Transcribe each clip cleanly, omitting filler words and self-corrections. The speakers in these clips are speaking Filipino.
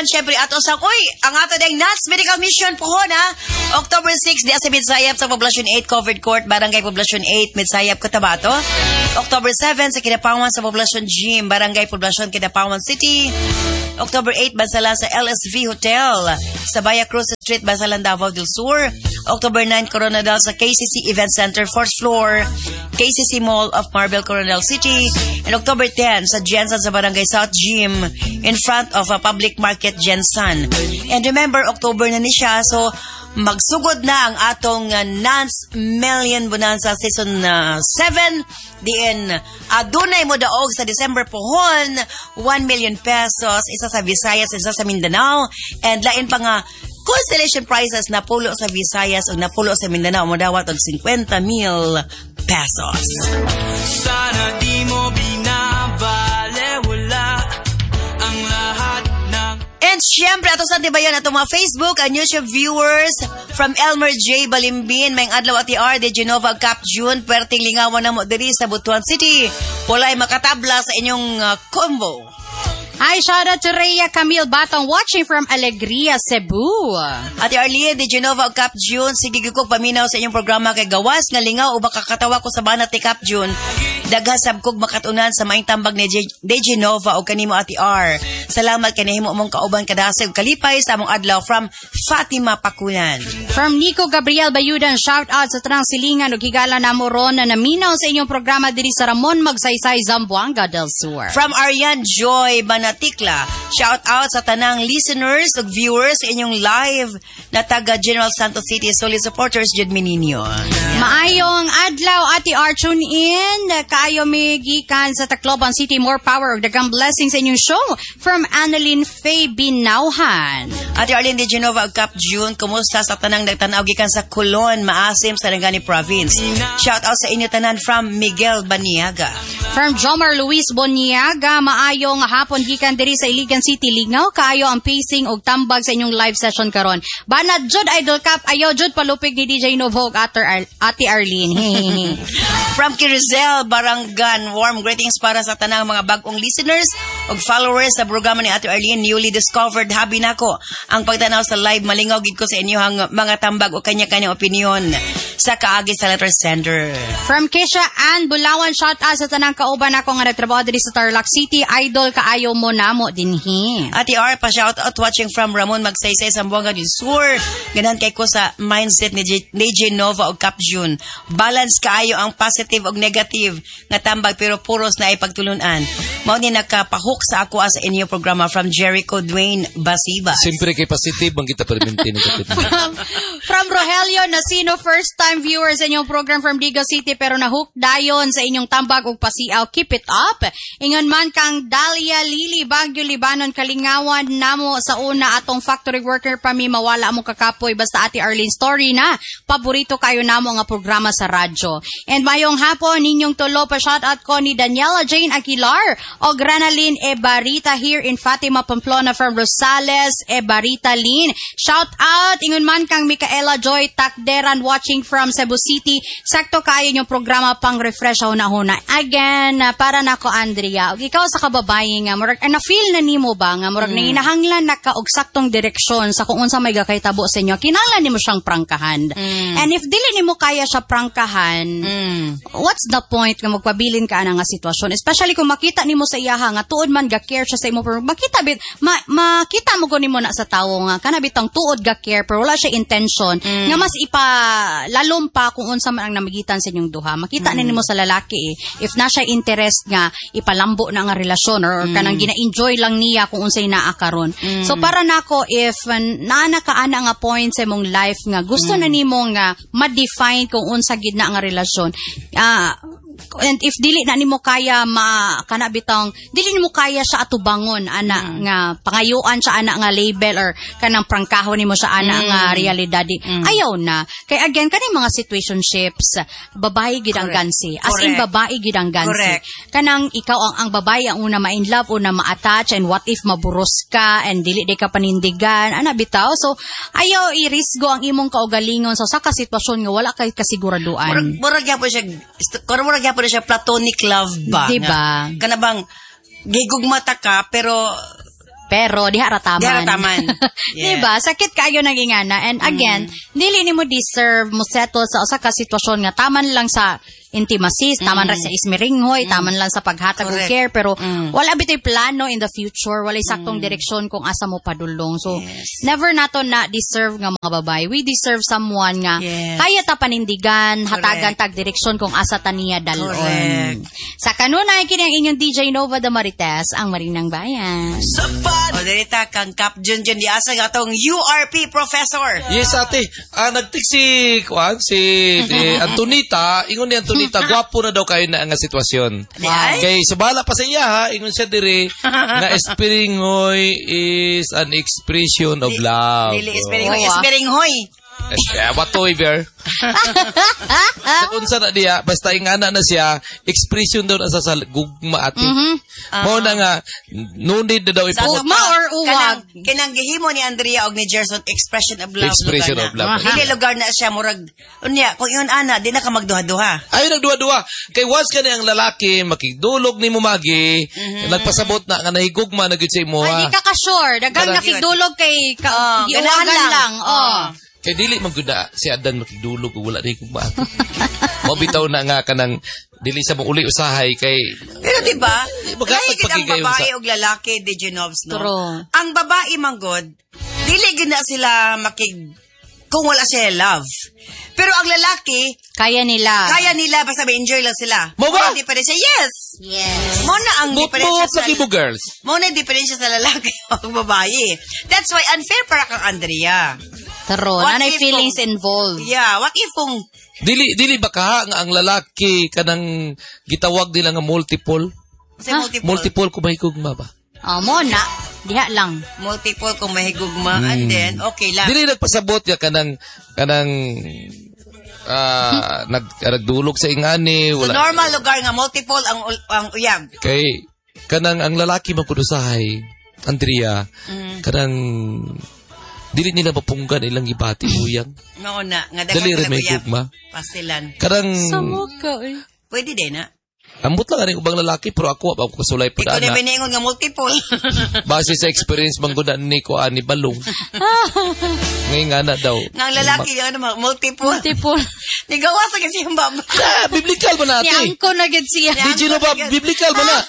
naman syempre ato sa ang ato ding Nats Medical Mission pohon ha. October 6 di sa Midsayap sa Poblacion 8 Covered Court, Barangay Poblacion 8, Midsayap, Cotabato. October 7 sa Kidapawan sa Poblacion Gym, Barangay Poblacion, Kidapawan City. October 8 Bansalan sa LSV Hotel sa Baya Cruz Street, Bansalan, Davao del Sur. October 9 Coronadal sa KCC Event Center 4th floor, KCC Mall of Marbel, Coronadal City. And October 10 sa Jensen sa Barangay South Gym in front of a public market Jensen. And remember, October na ni siya, so magsugod na ang atong Nance Million Bonanza Season 7. Diin, adunay mo daog sa December pohon, 1 million pesos, isa sa Visayas, isa sa Mindanao, and lain pa nga constellation prizes na pulo sa Visayas o napulo sa Mindanao mo dawat og 50,000 pesos. Sana di mo binabaliwala ang lahat ng... And syempre, ato sa tibayan ato mga Facebook and YouTube viewers from Elmer J. Balimbin, may adlaw ati R. de Genova Cap June, perting lingawan na mo diri sa Butuan City. Walay makatabla sa inyong combo. Hi, shout out to Rhea Camille Batong watching from Alegria, Cebu. Ate Arlie de Genova Cap June, sige ko paminaw sa inyong programa kay gawas nga lingaw o baka katawa ko sa banat ni Cap June. Daghasab kog makatunan sa maing tambag ni de Genova o kanimo Ate R. Salamat kay nahimo mong kauban kadasig kalipay sa among adlaw from Fatima Pakulan. From Nico Gabriel Bayudan, shout out sa tanang silingan ug higala namo ron na naminaw sa inyong programa diri sa Ramon Magsaysay, Zamboanga del Sur. From Arian Joy Banatikla, shout out sa tanang listeners ug viewers sa inyong live na taga General Santos City, solid supporters jud Meninio. Maayong adlaw Ate R, tune in kaayo mi gikan sa Tacloban City, more power ug daghang blessings sa inyong show from Annalyn Faye Binauhan. Ate Arlene de Genova ug Cap June, kumusta sa tanang nagtanaw gikan sa Colon, Maasim, Sarangani Province. Shout out sa inyo tanan from Miguel Baniaga. From Jomar Luis Boniaga, maayong hapon gikan diri sa Iligan City, lingaw kaayo ang pacing ug tambag sa inyong live session karon. Banat jud Idol Cap, ayaw jud palupig ni DJ Novo ug Ate Arlene. From Kirizel Barangan, warm greetings para sa tanang mga bagong listeners ug followers sa programa ni Ate Arlene. Newly discovered habi nako ang pagtanaw sa live, malingaw gid ko sa inyong mga tambag o kanya-kanyang opinion sa kaagi sa letter sender. From Kesha Ann Bulawan, shout out sa tanang kauban ako nga nagtrabaho diri sa Tarlac City. Idol kaayo mo namo dinhi. Ate R, pa shout out watching from Ramon Magsaysay, Zamboanga del Sur. Ganan kay ko sa mindset ni DJ Nova og Cap June. Balance kaayo ang positive ug negative nga tambag pero puros na ipagtulunan. Mao ni nakapahook sa ako sa inyo programa from Jericho Dwayne Basiba. Siyempre kay positive ang kita perminti From Rogelio Nasino, first time viewers sa inyong program from Digo City pero nahook dayon sa inyong tambag ug pasiaw. Keep it up. Ingon man kang Dalia Lili Baguio Libanon, kalingawan namo sa una atong factory worker pa mi mawala mo kakapoy basta Ate Arlene story na paborito kayo namo nga programa sa radyo. And mayong hapon ninyong tulo pa shout out ko ni Daniela Jane Aguilar o Granalyn Ebarita here in Fatima Pamplona from Rosales Ebarita Lin. Shout out ingon man kang Micaela Joy Takderan watching from Cebu City. Sakto kayo yung programa pang refresh huna. Again, para nako Andrea, og ikaw sa kababaye nga murag na feel na nimo ba nga murag nanginahanglan na ka og saktong direksyon sa kung unsa may gakahitabo sa inyo. Kinahanglan nimo siyang prangkahan. And if dili nimo kaya siya prangkahan, what's the point nga magpabilin ka ana nga sitwasyon? Especially kung makita nimo sa iyaha nga tuod man ga-care siya sa imo pero makita makita mo nimo na sa tawo nga kana bitang tuod ga-care pero wala siya intention nga mas ipalalom pa kung unsa man ang namigitan sa inyong duha. Makita nimo sa lalaki if na siya interest nga ipalambo na nga relasyon or kanang gina-enjoy lang niya kung unsay naa karon. So para nako if naana ka ana nga point sa imong life nga gusto na nimo nga ma-define kung unsa gid na nga relasyon, and if dili na nimo kaya kana bitang dili nimo kaya siya atubangon ana nga pangayuan siya ana nga label or kanang prangkahon nimo sa ana nga realidad, ayaw na kay again kani mga situationships babae gid ang gansi as in babae gid ang gansi kanang ikaw ang babae ang una ma in love una ma-attach and what if maburos ka and dili di ka panindigan ana bitaw so ayaw irisgo ang imong kaugalingon so sa kasitwasyon nga wala kay kasiguraduan murag gyapon siya platonic love ba? Diba? Kana bang gigugmata ka pero Pero diha rataman. Diha rataman. Yeah. Diba? Sakit kayo naging ana. And again, dili ni mo deserve mo settle sa usa ka sitwasyon nga taman lang sa intimacy, taman ra sa ismiringhoy, taman lang sa paghatag og care, pero wala bitoy plano in the future, wala saktong direksyon kung asa mo padulong. So never nato na deserve nga mga babae. We deserve someone nga kaya ta panindigan, hatagan tag direksyon kung asa ta niya dalon. Sa kanunay kini ang inyong DJ Nova de Marites, ang Marinang Bayan. O dirita kang Cap Junjun di asa gatong URP professor. Yes, ate. Nagtik si Antonita, ingon ni Antonita, gwapo na daw kayo na nga sitwasyon. Kay subala pa sa iya ha, ingon siya dire nga esperingoy is an expression of love. Dili esperingoy. Watoy ver. Sa unsa na diya, basta ingana na siya, expression daw na sa gugma ate. Mao na nga nunid na daw Sa gugma or uwag. Kanang gihimo ni Andrea og ni Gerson expression of love. Expression of love. Dili lugar na siya murag unya kung iyon ana di na ka magduha-duha. Ay nagduha-duha. Kay once kani ang lalaki makigdulog ni mo magi, nagpasabot na nga nahigugma na gyud sa imo Ay, ha. di ka ka-sure. Dagang nakidulog kay giuwagan lang. Kay dili magduda si Adan makigdulog ug wala na higugma. Mo bitaw na nga kanang dili sa mo uli usahay kay pero di ba? Magkapag ang babae ug lalaki di Genovs no. True. Ang babae manggod dili gyud na sila kung wala sila love. Pero ang lalaki kaya nila basta may enjoy lang sila. Mo ba? Di pa rin siya. Yes. Mo na ang diferensya sa girls. Mo na diferensya sa lalaki o babae. That's why unfair para kang Andrea. Taro, nanay feelings involved. Yeah, what if kung Dili ba ka nga ang lalaki kanang gitawag nila nga multiple? Multiple kung mahigugma ba? Mo na. Diha lang. Multiple kung mahigugma and then okay lang. Dili nagpasabot ya kanang nagdulog sa ingani So wala. normal lugar nga multiple ang uyab. Kay kanang ang lalaki magkudusahay, Andrea, kanang dili nila mapunggan ilang gibati uyang. Mao na nga Dali dapat rin may uyab. gugma. Pasilan. Kanang Samuka eh. Pwede din na. ambot lang ang ubang lalaki pero ako kasulay pa Ikaw na. na biningon nga multiple. Base sa experience manggunan ni ko ani balong. Ngay nga na daw. Nang lalaki yung multiple. Nigawa sa kasi yung baba. Biblical ba natin? Niangko na gid siya. Di ba biblical ba na?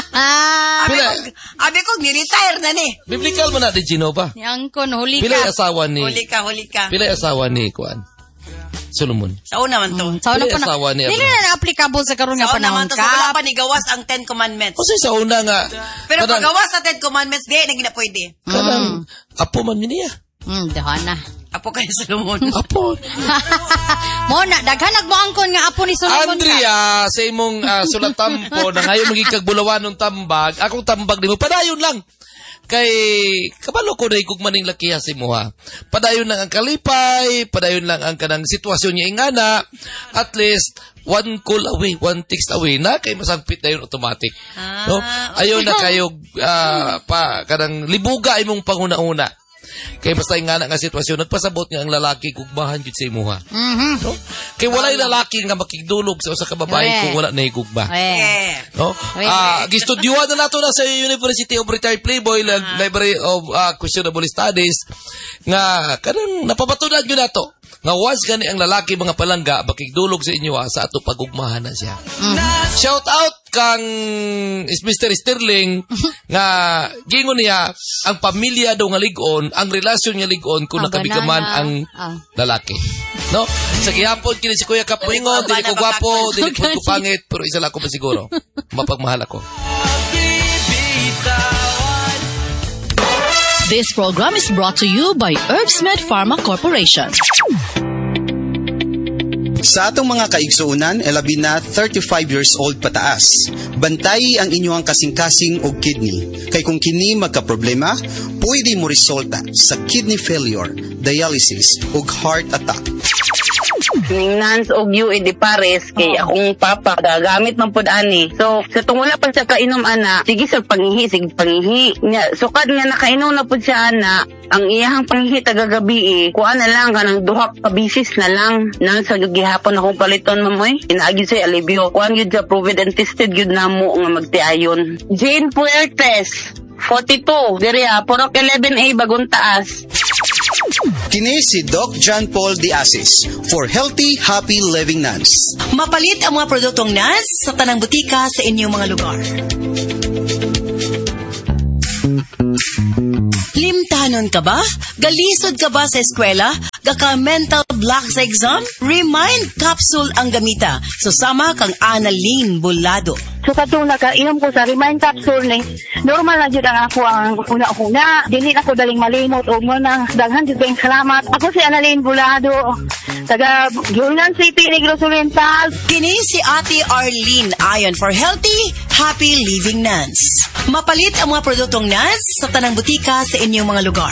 Abi ko ni-retire na ni. Biblical ba na di Genova? Niangko huli Pila ka. asawa ni? Huli ka. Pila asawa ni kuan? Solomon. Sa una man to. Sa una Pila pa na. asawa ni Dili Abraham? na applicable sa karon nga Sa una man panahon to. Sa wala ka. pa ni gawas ang 10 Commandments. Kasi sa una nga. Pero pag gawas sa 10 Commandments, di na gina pwede. Kanang apo man niya. Dahana. Apo kayo Solomon. Apo. Mo na daghan nagmoangkon nga apo ni Solomon. Andrea, sa imong sulatampo na ngayon maging kagbulawan ng tambag, akong tambag ni mo, padayon lang. Kay, kabalo ko na igugmaning lakiha si mo ha. Padayon lang ang kalipay, padayon lang ang kanang sitwasyon niya ingana, at least, one call away, one text away na, kay masagpit na yun automatic. No? Ayaw na kayo, kanang libuga imong panguna-una. Kay basta nga nga sitwasyon nagpasabot nga ang lalaki gugmahan gid sa imuha. No? Kay walay lalaki nga makigdulog sa usa ka babae kung wala na higugma. No? Gistudyuhan na nato na sa University of Retired Playboy Library of Questionable Studies nga kanang napabatunan gyud nato nga once gani ang lalaki mga palangga makigdulog sa inyo sa ato pagugmahan na siya. Shout out kang Mr. Sterling nga gingon niya ang pamilya daw nga ligon, ang relasyon nga ligon kung nakabigaman ang lalaki. No? Sa gihapon kini si Kuya Kapuingon, dili ko gwapo, dili ko pangit, pero isa lang ko masiguro. Mapagmahal ako. This program is brought to you by Herbsmed Pharma Corporation. Sa atong mga kaigsuunan, elabi na 35 years old pataas. Bantayi ang inyong kasing-kasing og kidney. Kay kung kini magka-problema, pwede mo resulta sa kidney failure, dialysis ug heart attack. Nans og di pares kay akong papa gagamit man pud ani. So sa tungula pa siya kainom ana, sige sa pangihi nya sukad nga nakainom na pud siya ana, ang iyahang pangihi tagagabi kuan na lang kanang duha ka bisis na lang nang sa gihapon akong paliton mamoy inaagi sa alibio kuan gyud sa proven and tested gyud namo nga magtiayon. Jane Puertes 42, diriya, Purok 11A, Bagong Taas. Kini si Doc John Paul De Asis for Healthy, Happy Living Nuns. Mapalit ang mga produktong NANS sa tanang butika sa inyong mga lugar. Limtanon ka ba? Galisod ka ba sa eskwela? Gaka mental block sa exam? Remind capsule ang gamita. Susama kang Annalyn Bulado. So katong nakainom ko sa Remind Capsule ni, normal na dyan ang ako ang una-una. Dili ako daling malimot o muna. Daghan dyan kayong salamat. Ako si Annalyn Bulado, taga Gilnan City, Negros Oriental. Kini si Ate Arlene ayon for Healthy, Happy Living Nuns. Mapalit ang mga produktong NANS sa tanang butika sa inyong mga lugar.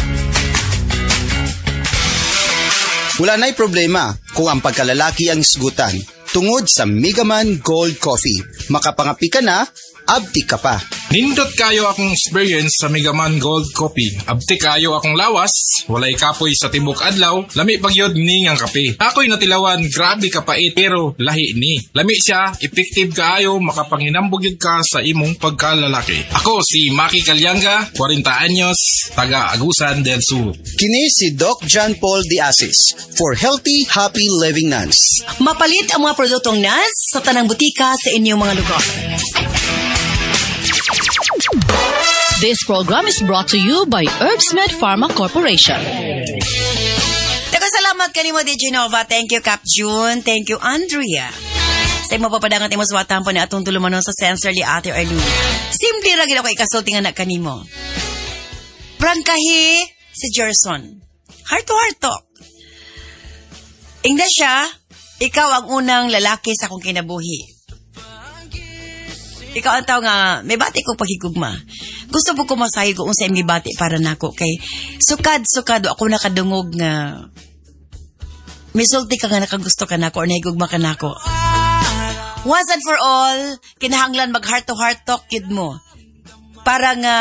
Wala na'y problema kung ang pagkalalaki ang isgutan. Tungod sa Megaman Gold Coffee, makapangapi ka na, abti ka pa. Nindot kayo akong experience sa Megaman Gold Coffee. Abti kayo akong lawas, walay kapoy sa tibok adlaw, lami pagyod ni ang kape. Ako'y natilawan, grabe kapait, pero lahi ni. Lami siya, effective kaayo, makapanginambog yun ka sa imong pagkalalaki. Ako si Maki Calyanga, 40 anyos, taga Agusan del Sur. Kini si Doc John Paul De Asis for Healthy, Happy Living Nuns. Mapalit ang mga produktong NANS sa tanang butika sa inyong mga lugar. This program is brought to you by Herbsmed Pharma Corporation. Salamat kanimo di Genova. Thank you Cap June. Thank you Andrea. Sa imo papadangan imo suwatan po ni atong tulumanon sa sensor li Ate Arlene. Simple ra gid ako ikasulti nga na kanimo. Prangkahi si Gerson. Heart to heart talk. Ingda siya, ikaw ang unang lalaki sa akong kinabuhi. Ikaw ang tao nga, may bati ko paghigugma. Gusto po ko masahi ko unsa imong bati para nako kay sukad ako nakadungog nga misulti ka nga nakagusto ka nako or nahigugma ka nako. Once and for all, kinahanglan mag heart to heart talk kid mo. Para nga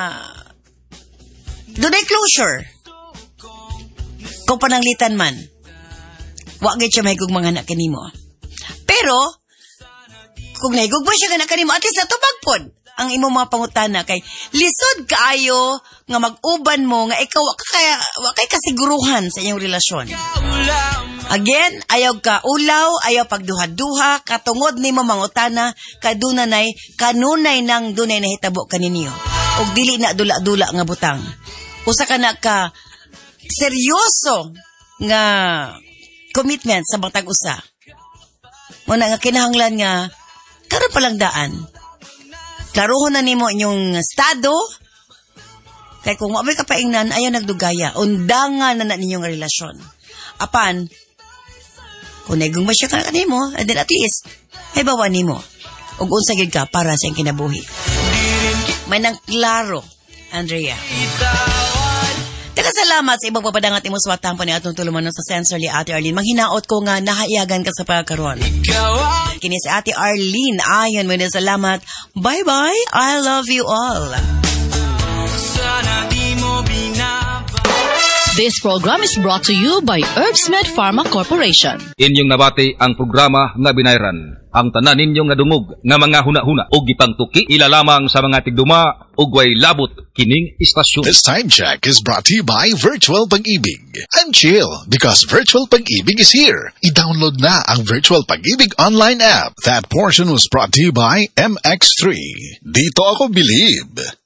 dunay closure. Kung pananglitan man, wa gid siya mahigugma nga na kanimo. Pero kung nahigugma siya nga kanimo, at least natupag pod ang imong mga pangutana kay lisod kaayo nga mag-uban mo nga ikaw wa kay kasiguruhan sa inyong relasyon. Again, ayaw ka ulaw, ayaw pagduha-duha, katungod nimo mangutana kadunay kanunay nang dunay nahitabo kaninyo. Og dili na dula-dula nga butang. Usa ka na ka seryoso nga commitment sa bangtag usa. Muna nga kinahanglan nga karon pa lang daan. Klarohon na nimo inyong estado. Kay kung mabay ka paingnan, ayaw nagdugaya. Undangan na ninyong relasyon. Apan, kung naigong siya ka kanimo, and then at least, ay bawa nimo. Ug unsa gyud ka para sa iyong kinabuhi. May nang klaro, Andrea. Salamat sa ibang papadangat imo suwatan po ni atong tulumanon sa sensor li Ate Arlene. Manghinaot ko nga nahayagan ka sa pagkaroon. Kini si Ate Arlene ayon mo na salamat. Bye-bye. I love you all. This program is brought to you by Herbsmed Pharma Corporation. Inyong nabati ang programa nga binayran. Ang tanan ninyong nadungog nga mga huna-huna o gipangtuki ilalamang sa mga tigduma o way labot kining istasyon. This time check is brought to you by Virtual Pag-ibig. And chill, because Virtual Pag-ibig is here. I-download na ang Virtual Pag-ibig online app. That portion was brought to you by MX3. Dito ako believe.